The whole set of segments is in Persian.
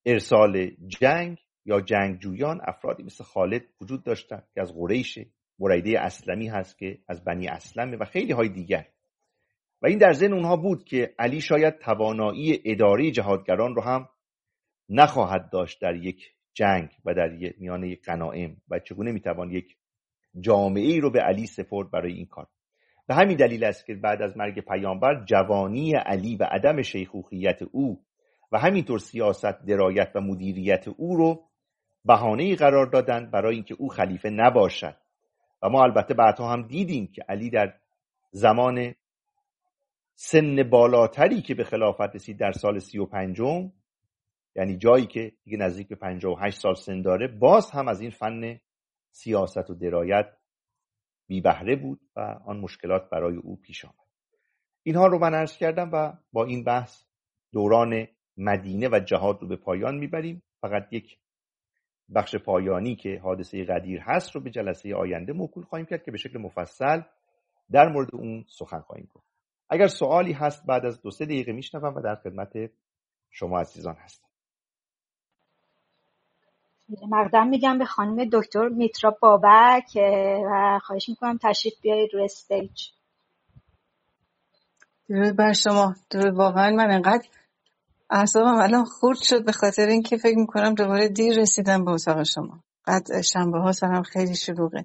ارسال جنگ یا جنگجویان افرادی مثل خالد وجود داشتن که از قریش، بریده اسلمی هست که از بنی اسلمه و خیلی های دیگر. و این در ذهن اونها بود که علی شاید توانایی اداره جهادگران رو هم نخواهد داشت در یک جنگ و در میان یک غنایم و چگونه میتوان یک جامعه‌ای رو به علی سپرد برای این کار. به همین دلیل است که بعد از مرگ پیامبر جوانی علی و عدم شیخوخیت او و همینطور سیاست، درایت و مدیریت او رو بهانه‌ای قرار دادن برای اینکه او خلیفه نباشد. و ما البته بعدها هم دیدیم که علی در زمان سن بالاتری که به خلافت رسید در سال 35، یعنی جایی که دیگه نزدیک به 58 سال سن داره، باز هم از این فن سیاست و درایت بی بهره بود و آن مشکلات برای او پیش آمد. اینها رو من عرض کردم و با این بحث دوران مدینه و جهاد رو به پایان میبریم. فقط یک بخش پایانی که حادثه غدیر هست رو به جلسه آینده موکول خواهیم کرد که به شکل مفصل در مورد اون سخن خواهیم گفت. اگر سوالی هست بعد از 2-3 دقیقه میشنوم و در خدمت شما عزیزان هستم. مقدم میگم به خانم دکتر میترا بابک و خواهش میکنم تشریف بیارید روی استیج. درود بر شما. درود. واقعا من انقدر اعصابم الان خورد شد به خاطر اینکه فکر میکنم دوباره دیر رسیدم به اتاق شما. قد شنبه ها سرم خیلی شلوغه.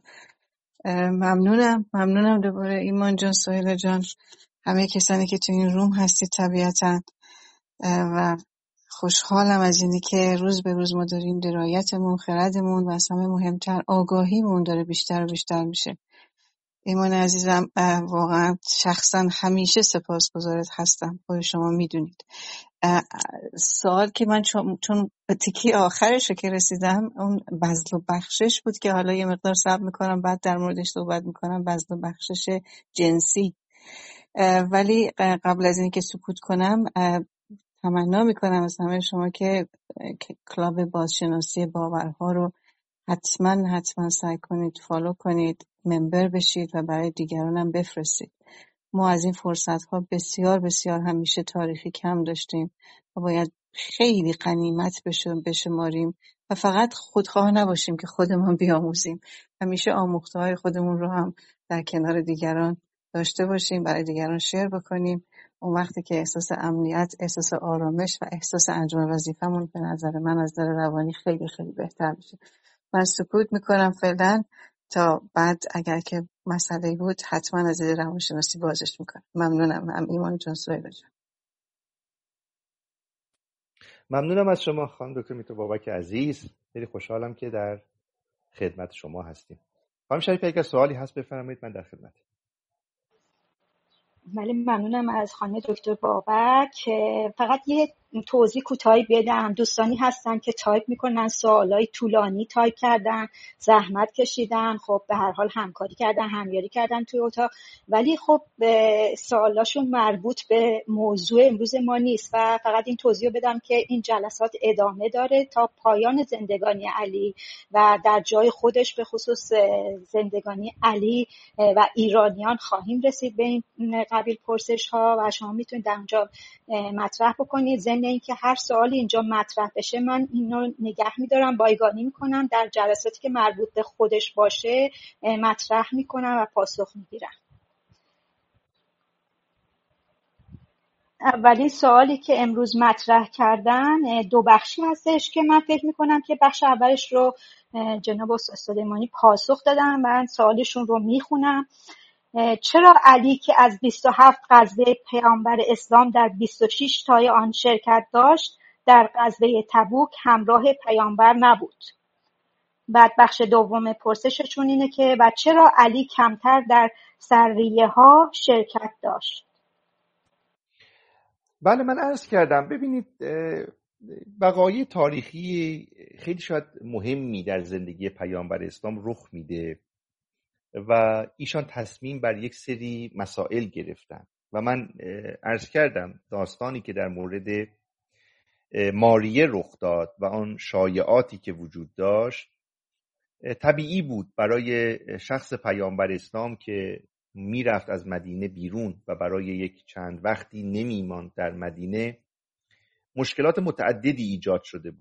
ممنونم دوباره ایمان جان، سهیل جان، همه کسانی که تو این روم هستید طبیعتاً، و خوشحالم از اینی که روز به روز ما داریم درایتمون، خردمون و از همه مهمتر آگاهیمون داره بیشتر و بیشتر میشه. ایمان عزیزم، واقعا شخصا همیشه سپاسگزارت هستم، خود شما میدونید. سوال که من چون به تیکی آخرش که رسیدم، اون بذل و بخشش بود که حالا یه مقدار صبر میکنم بعد در موردش صحبت میکنم، بذل و بخشش جنسی. ولی قبل از اینکه سکوت کنم تمنا میکنم از همه شما که کلاب بازشناسی باورها رو حتما سعی کنید فالو کنید، ممبر بشید و برای دیگران هم بفرستید. ما از این فرصت ها بسیار بسیار همیشه تاریخی کم داشتیم و باید خیلی غنیمت بشماریم و فقط خودخواه نباشیم که خودمون بیاموزیم. همیشه آموخته های خودمون رو هم در کنار دیگران داشته باشیم، برای دیگران شیر بکنیم. اون وقتی که احساس امنیت، احساس آرامش و احساس انجام وظیفمون به نظر من از نظر روانی خیلی خیلی بهتر میشه. من سکوت میکنم فعلا تا بعد اگر که مسئله بود حتما از دید روانشناسی بازش میکنم. ممنونم. هم ایمان جان، سهیل جان. ممنونم از شما خانم دکتر میترا بابک عزیز. خیلی خوشحالم که در خدمت شما هستیم. خانم شریفی اگر سوالی هست بفرمایید، من در خدمتم. ولی ممنونم از خانم دکتر بابک. فقط یه توضیح کوتاهی بدم. دوستانی هستن که تایپ میکنن، سوالای طولانی تایپ کردن، زحمت کشیدن، خب به هر حال همکاری کردن، همیاری کردن توی اتاق، ولی خب سوالاشون مربوط به موضوع امروز ما نیست و فقط این توضیح بدم که این جلسات ادامه داره تا پایان زندگانی علی و در جای خودش به خصوص زندگانی علی و ایرانیان خواهیم رسید به این قبیل پرسش ها و شما میتونید در اونجا مطرح بکنید. ضمن اینکه هر سوالی اینجا مطرح بشه من اینو نگه میدارم، بایگانی میکنم، در جلساتی که مربوط به خودش باشه مطرح میکنم و پاسخ میگیرم. اولی سوالی که امروز مطرح کردن 2 بخشی هستش که من فکر میکنم که بخش اولش رو جناب استاد سلیمانی پاسخ دادن. من سوالشون رو میخونم. چرا علی که از 27 غزوه پیامبر اسلام در 26 تای آن شرکت داشت در غزوه تبوک همراه پیامبر نبود؟ بعد بخش دوم پرسششون اینه که و چرا علی کمتر در سریه ها شرکت داشت؟ بله، من عرض کردم. ببینید، وقایع تاریخی خیلی شاید مهمی در زندگی پیامبر اسلام رخ میده و ایشان تصمیم بر یک سری مسائل گرفتن و من عرض کردم داستانی که در مورد ماریه رخ داد و آن شایعاتی که وجود داشت طبیعی بود برای شخص پیامبر اسلام که میرفت از مدینه بیرون و برای یک چند وقتی نمیماند در مدینه. مشکلات متعددی ایجاد شده بود.